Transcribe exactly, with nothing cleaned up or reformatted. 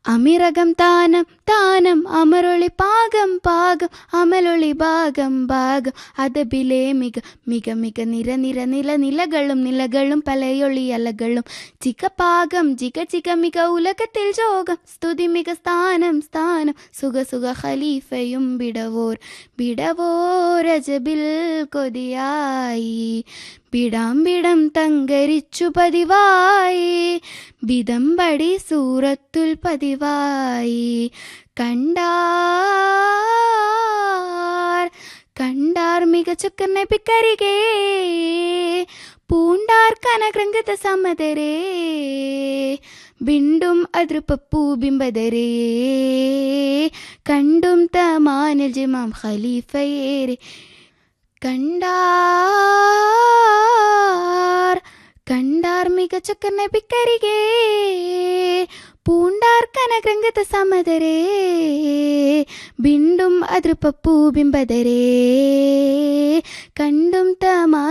അമിരകം താനം താനം അമരൊളി പാകം പാകം അമലൊളി ഭാഗം ഭാഗം അതബിലെ മിക മിക മിക നിര നിര നില നിലകളും നിലകളും പലയൊളി അലകളും ചിക പാകം ജിക ചിക മിക ഉലകത്തിൽ ജോകം സ്തുതി മിക സ്ഥാനം സ്ഥാനം സുഖ സുഖ ഖലീഫയും ബിടവോർ ബിടവോർ അജബിൽ കൊതിയായി ബിടാംബിടം തങ്കരിച്ചു പതിവായി ബിദംബടി സൂറത്തുൽ പതിവായി കണ്ടാർ കണ്ടാർ മികച്ചൊക്കെ നബിക്കരികെ പൂണ്ടാർ കനകൃംഗത സമതരേ ബിണ്ടും അതൃപ്പൂ ബിംബതരേ കണ്ടും തമാനിൽ ജിമാം ഖലീഫയേരെ കണ്ടാർ കണ്ടാർ മികച്ചൊക്കെ നബിക്കരികെ പൂണ്ടാർ കനകൃംഗത സമതരേ ബിണ്ടും അതൃപ്പൂ ബിംബതരേ കണ്ടും തമാ